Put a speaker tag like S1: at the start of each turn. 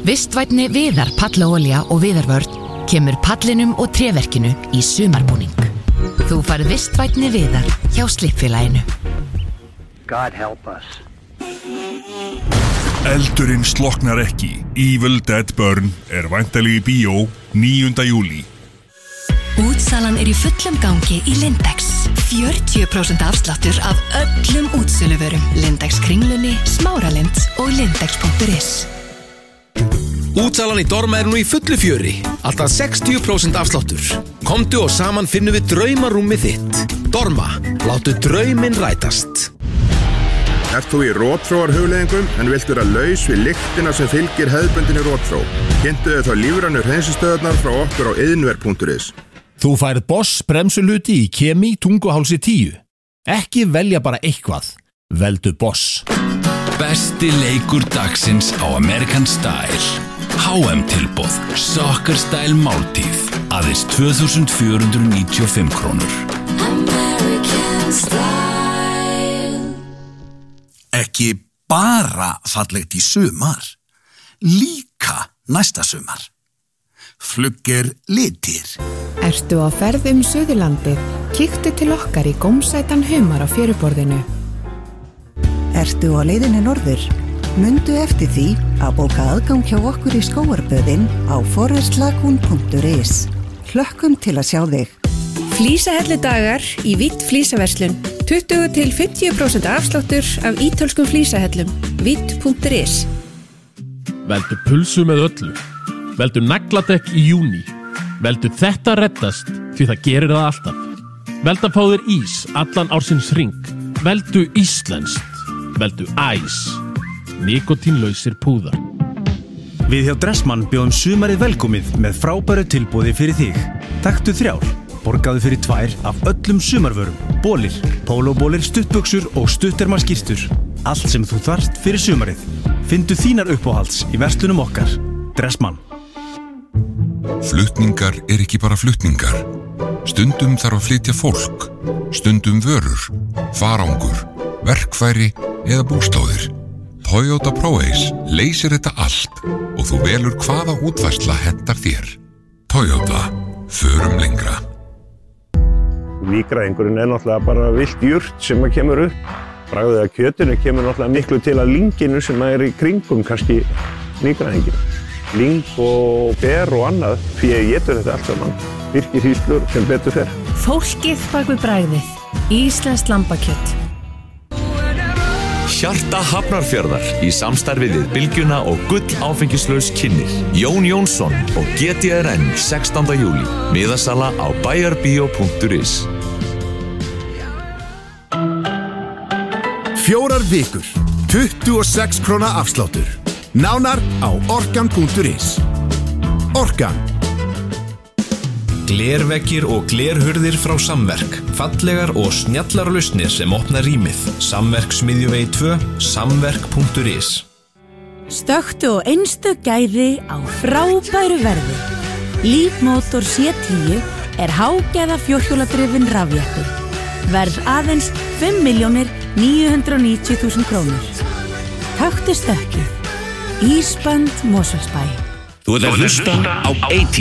S1: Vistvænni Viðar pallaolía og viðarvörn kemur pallinum og tréverkinu í sumarbúning. Þú færð vistvænni Viðar hjá Slippfélaginu.
S2: God help us.
S3: Eldurinn sloknar ekki. Evil Dead Burn væntanleg í bíó 9. júlí.
S4: Útsalan í fullum gangi í Lindex. 40% afsláttur af öllum útsöluvörum. Lindex Kringlunni, Smáralind og Lindex.is.
S5: Útsalan í Dorma nú í fullu fjöri. Alltaf 60% afsláttur. Komdu og saman finnum við draumarúmið þitt. Dorma, láttu drauminn rætast.
S6: Ert þú í rotþróarhugleiðingum en viltu vera laus við lyktina sem fylgir hefðbundinni rotþró? Kynntu þau þá lífrænu hreinsistöðarnar frá okkur á iðnver.is.
S7: Þú færð Boss bremsuluti í Kemi Tunguhálsi 10. Ekki velja bara eitthvað. Veldu Boss.
S8: Besti leikur dagsins á American Style. HM tilboð. Soccer Style máltíð. Aðeins 2.495 krónur.
S9: American Style.
S10: Ekki bara fallegt í sumar. Líka næsta sumar. Flugger litir.
S11: Ertu á ferð Suðurlandið? Kíktu til okkar í gómsætan humar á fjöruborðinu.
S12: Ertu á leiðinni norður? Mundu eftir því að bóka aðgang hjá okkur í skógarböðin á forestlagun.is. Hlökkum til að sjá þig.
S13: Flísahelludagar í Vitt flísaverslun. 20-50% afsláttur af ítölskum flísahellum. Vitt.is.
S14: Veldu pulsu með öllu. Veldu nagladekk í júní. Veldu þetta reddast því það gerir það alltaf. Veldu að fá þér ís allan ársins hring. Veldu íslenskt. Veldu æs. Nikotínlausir púðar.
S15: Við hjá Dressmann bjóðum sumarið velkomið með frábæru tilboði fyrir þig. Taktu 3. Borgaðu fyrir 2 af öllum sumarvörum. Bólir, pólóbólir, stuttbuxur og stuttermaskýrtur. Allt sem þú þarft fyrir sumarið. Findu þínar uppáhalds í verslunum okkar. Dressmann.
S16: Flutningar ekki bara flutningar. Stundum þarf að flytja fólk, stundum vörur, farangur, verkfæri eða búslóðir. Toyota ProAce leysir þetta allt og þú velur hvaða útfærsla hentar þér. Toyota, förum lengra.
S17: Nýgræðingurinn náttúrulega bara villt jurt sem að kemur upp. Bragðið af kjötinu kemur náttúrulega miklu til að lynginu sem í kringum kannski nýgræðinginu. Lyng og ber og annað, því ég étur þetta allt saman. Virkir hýslur sem betur fer.
S13: Fólkið bak við bragðið. Íslenskt lambakjöt.
S18: Hjarta Hafnarfjarðar í samstarfi við Bylgjuna og Gull áfengislaus kynnir. Jón Jónsson og GTRN 16. júlí. Miðasala á bæjarbíó.is.
S19: 4 vikur. 26 króna afsláttur. Nánar á orkan.is. Orkan.
S20: Glerveggir og glerhurðir frá Samverk. Fallegar og snjallar lausnir sem opna rýmið. Samverk Smiðjuvegi 2, samverk.is.
S4: Stökktu og einstök gæði á frábæru verði. Leapmotor C10 hágæða fjórhjóladrifinn rafjeppi. Verð aðeins 5.990.000 krónur. Taktu stökkið. Ísband Mosfellsbæ.
S8: Þú ert að hlusta á A-Team.